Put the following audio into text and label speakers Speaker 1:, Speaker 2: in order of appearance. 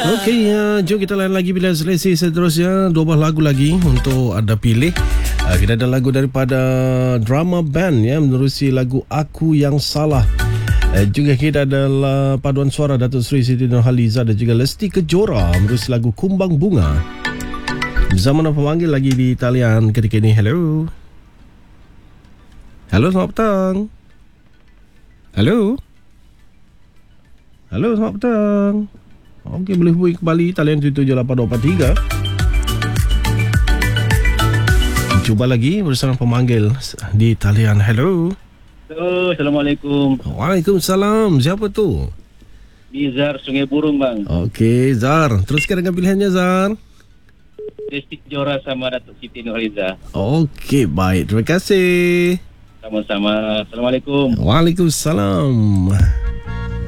Speaker 1: Okey, jom kita layan lagi bila selesai seterusnya. 12 lagu lagi untuk anda pilih. Kita ada lagu daripada Drama Band ya, menerusi lagu Aku Yang Salah. Juga kita ada paduan suara Datuk Seri Siti Nurhaliza dan juga Lesti Kejora menerusi lagu Kumbang Bunga. Zaman pemanggil lagi di talian ketika ini. Hello. Halo, selamat petang. Halo. Halo, selamat petang. Okey, boleh hubungi kembali talian 778243. Cuba lagi bersama pemanggil di talian. Hello.
Speaker 2: Halo, Assalamualaikum.
Speaker 1: Waalaikumsalam. Siapa tu?
Speaker 2: Zar Sungai Burung, bang.
Speaker 1: Okey, Zar. Teruskan dengan pilihannya, Zar.
Speaker 2: Lesti Kejora sama Datuk Siti Nurhaliza.
Speaker 1: Okey, baik. Terima kasih.
Speaker 2: Sama-sama. Assalamualaikum.
Speaker 1: Waalaikumsalam.